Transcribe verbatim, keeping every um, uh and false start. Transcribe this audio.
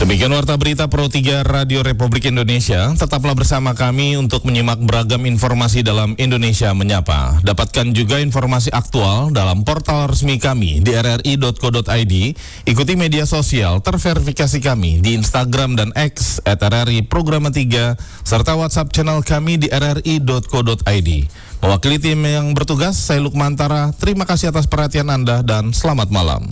Demikian warta berita Pro tiga Radio Republik Indonesia. Tetaplah bersama kami untuk menyimak beragam informasi dalam Indonesia Menyapa. Dapatkan juga informasi aktual dalam portal resmi kami di r r i dot co dot i d. Ikuti media sosial terverifikasi kami di Instagram dan X at r r i programa tiga serta WhatsApp channel kami di r r i dot co dot i d. Mewakili tim yang bertugas, saya Lukmantara. Terima kasih atas perhatian Anda dan selamat malam.